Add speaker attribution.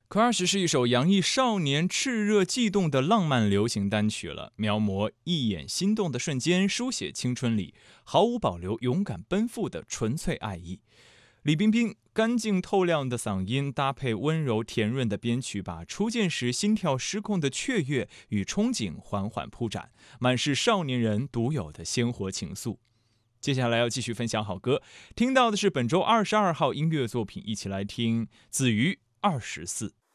Speaker 1: Crush 是一首洋溢少年炽热悸动的浪漫流行单曲了，描摹一眼心动的瞬间，书写青春里毫无保留、勇敢奔赴的纯粹爱意。李冰冰干净透亮的嗓音搭配温柔甜润的编曲，把初见时心跳失控的雀跃与憧憬缓缓铺展，满是少年人独有的鲜活情愫。接下来要继续分享好歌，听到的是本周22号音乐作品，一起来听子瑜24。